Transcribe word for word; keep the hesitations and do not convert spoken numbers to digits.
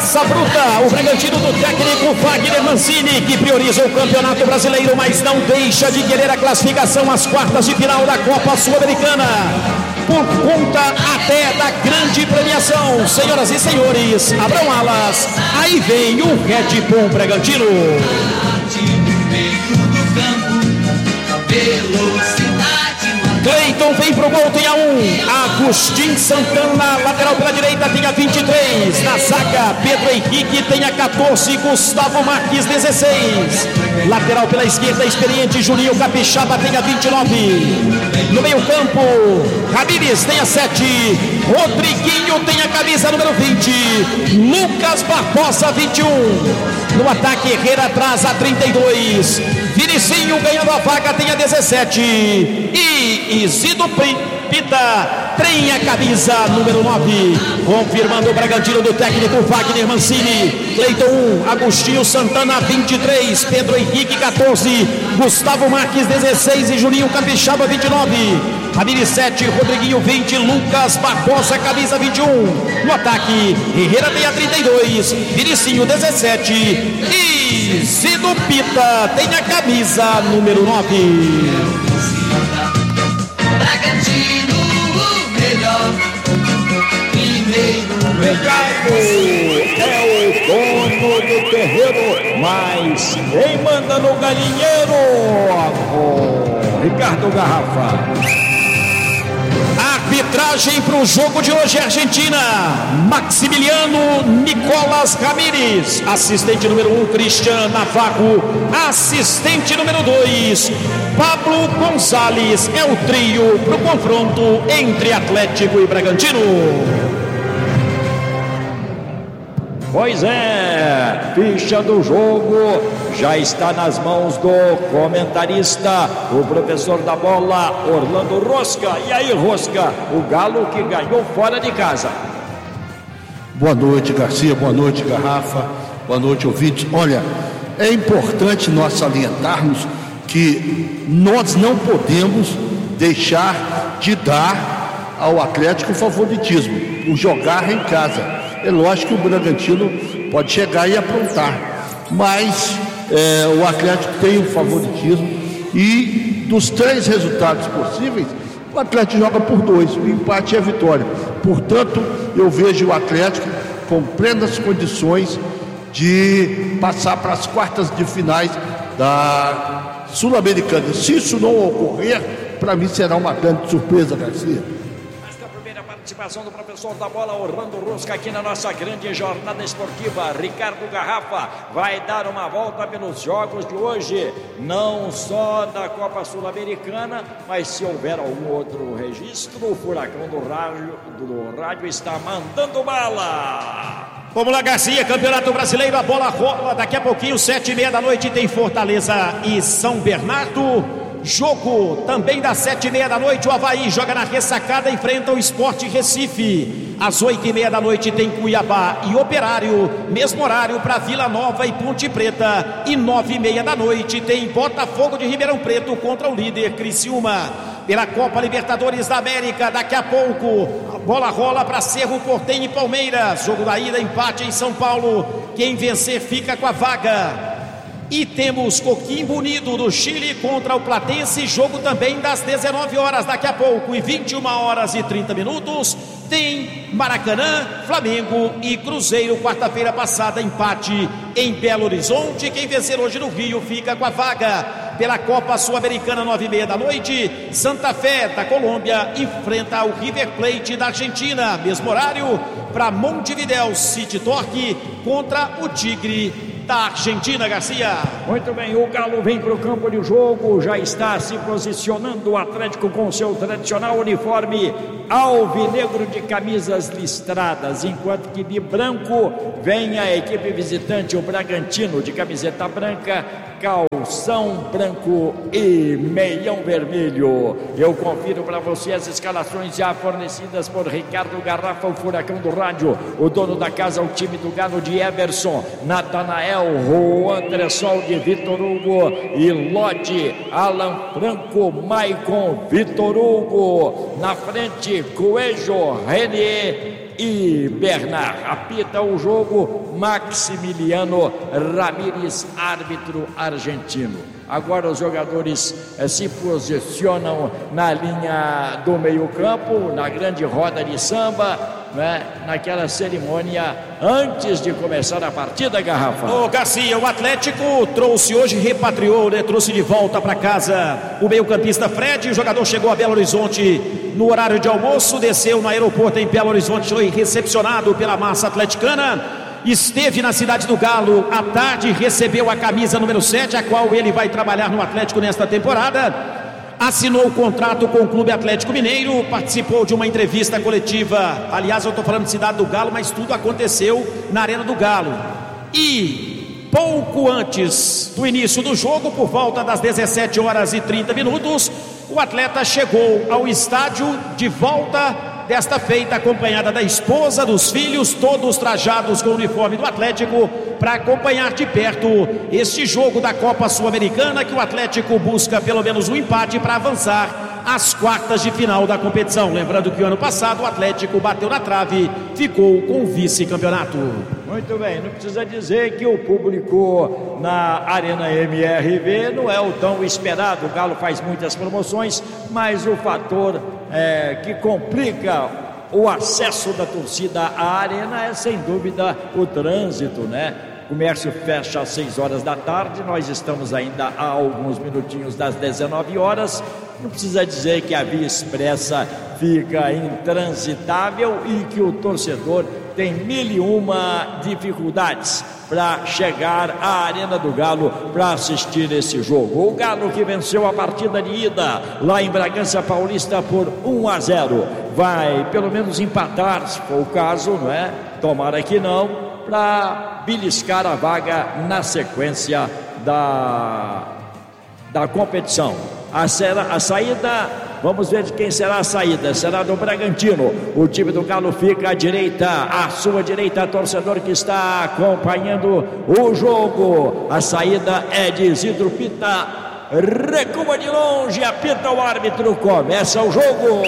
Raça bruta, o Bragantino do técnico Wagner Mancini, que prioriza o Campeonato Brasileiro, mas não deixa de querer a classificação às quartas de final da Copa Sul-Americana, por conta até da grande premiação. Senhoras e senhores, abram alas, aí vem o Red Bull Bragantino. Cleiton vem pro gol, tem a um. Agostinho Santana, lateral pela direita, tem a vinte e três. Na zaga, Pedro Henrique tem a quatorze. Gustavo Marques, dezesseis. Lateral pela esquerda, experiente Juninho Capixaba tem a vinte e nove. No meio campo, Ramírez tem a sete. Rodriguinho tem a camisa número vinte. Lucas Barbosa, vinte e um. No ataque, Herrera atrás a trinta e dois. Vinicinho ganhando a vaga, tem a dezessete. E Isidro Pita tem a camisa número nove. Confirmando o Bragantino do técnico Wagner Mancini. Cleiton um, Agostinho Santana vinte e três, Pedro Henrique quatorze, Gustavo Marques dezesseis e Juninho Capixaba vinte e nove. Ramírez sete, Rodriguinho vinte, Lucas Barbosa camisa vinte e um. No ataque, Herrera tem a trinta e dois, Vinicinho dezessete e Isidro Pita tem a camisa número nove. Bragantino, o melhor, primeiro Ricardo é o dono do terreno, mas quem manda no galinheiro? Oh, Ricardo Garrafa. Arbitragem para o jogo de hoje, Argentina. Maximiliano Nicolas Ramírez. Assistente número um, Cristian Navarro. Assistente número dois, Pablo Gonzalez. É o trio para o confronto entre Atlético e Bragantino. Pois é, ficha do jogo já está nas mãos do comentarista, o professor da bola, Orlando Rosca. E aí, Rosca, o Galo que ganhou fora de casa. Boa noite, Garcia, boa noite, Garrafa, boa noite, ouvintes. Olha, é importante nós salientarmos que nós não podemos deixar de dar ao Atlético o favoritismo, o jogar em casa. É lógico que o Bragantino pode chegar e aprontar, mas é, o Atlético tem o favoritismo e dos três resultados possíveis, o Atlético joga por dois, o empate é a vitória. Portanto, eu vejo o Atlético com plenas condições de passar para as quartas de finais da Sul-Americana. Se isso não ocorrer, para mim será uma grande surpresa, Garcia. Participação do professor da bola, Orlando Rosca, aqui na nossa grande jornada esportiva. Ricardo Garrafa vai dar uma volta pelos jogos de hoje, não só da Copa Sul-Americana, mas se houver algum outro registro, o furacão do rádio, do rádio está mandando bala. Vamos lá, Garcia, Campeonato Brasileiro, a bola rola daqui a pouquinho, sete e meia da noite, tem Fortaleza e São Bernardo. Jogo também das sete e meia da noite, o Avaí joga na ressacada, enfrenta o Sport Recife. Às oito e meia da noite tem Cuiabá e Operário, mesmo horário para Vila Nova e Ponte Preta. E nove e meia da noite tem Botafogo de Ribeirão Preto contra o líder Criciúma. Pela Copa Libertadores da América, daqui a pouco a bola rola para Cerro Porteño e Palmeiras. Jogo da ida, empate em São Paulo. Quem vencer fica com a vaga. E temos Coquimbo Unido do Chile contra o Platense, jogo também das dezenove horas daqui a pouco, e vinte e uma horas e trinta minutos tem Maracanã, Flamengo e Cruzeiro. Quarta-feira passada, empate em Belo Horizonte. Quem vencer hoje no Rio fica com a vaga. Pela Copa Sul-Americana, nove e meia da noite, Santa Fé da Colômbia enfrenta o River Plate da Argentina, mesmo horário para Montevidéu City Torque contra o Tigre da Argentina, Garcia. Muito bem, o Galo vem para o campo de jogo, já está se posicionando o Atlético com seu tradicional uniforme alvinegro de camisas listradas, enquanto que de branco vem a equipe visitante, o Bragantino, de camiseta branca, calção branco e meião vermelho. Eu confiro para você as escalações já fornecidas por Ricardo Garrafa, o furacão do rádio, o dono da casa, o time do Galo de Everson, Natanael, Juan Tressol de Vitor Hugo e Lodi, Alan Franco, Maicon, Vitor Hugo, na frente Coelho, René, e Bernard. Apita o jogo Maximiliano Ramírez, árbitro argentino. Agora os jogadores eh, se posicionam na linha do meio-campo, na grande roda de samba, né, naquela cerimônia antes de começar a partida, Garrafa. Ô Garcia, o Atlético trouxe hoje, repatriou, né, trouxe de volta para casa o meio-campista Fred. O jogador chegou a Belo Horizonte no horário de almoço, desceu no aeroporto em Belo Horizonte, foi recepcionado pela massa atleticana. Esteve na cidade do Galo à tarde, recebeu a camisa número sete, a qual ele vai trabalhar no Atlético nesta temporada. Assinou o contrato com o Clube Atlético Mineiro, participou de uma entrevista coletiva. Aliás, eu estou falando de cidade do Galo, mas tudo aconteceu na Arena do Galo. E pouco antes do início do jogo, por volta das dezessete horas e trinta minutos, o atleta chegou ao estádio de volta desta feita, acompanhada da esposa, dos filhos, todos trajados com o uniforme do Atlético, para acompanhar de perto este jogo da Copa Sul-Americana, que o Atlético busca pelo menos um empate para avançar às quartas de final da competição. Lembrando que o ano passado o Atlético bateu na trave, ficou com o vice-campeonato. Muito bem, não precisa dizer que o público na Arena M R V não é o tão esperado. O Galo faz muitas promoções, mas o fator é, que complica o acesso da torcida à arena é sem dúvida o trânsito, né? O comércio fecha às seis horas da tarde, nós estamos ainda a alguns minutinhos das dezenove horas. Não precisa dizer que a via expressa fica intransitável e que o torcedor tem mil e uma dificuldades para chegar à Arena do Galo para assistir esse jogo. O Galo, que venceu a partida de ida lá em Bragança Paulista por um a zero, vai pelo menos empatar, se for o caso, não é? Tomara que não, para beliscar a vaga na sequência da, da competição. A, será, a saída, vamos ver de quem será a saída, será do Bragantino. O time do Galo fica à direita, à sua direita, torcedor que está acompanhando o jogo. A saída é de Isidro Pita, recua de longe, apita o árbitro, começa o jogo.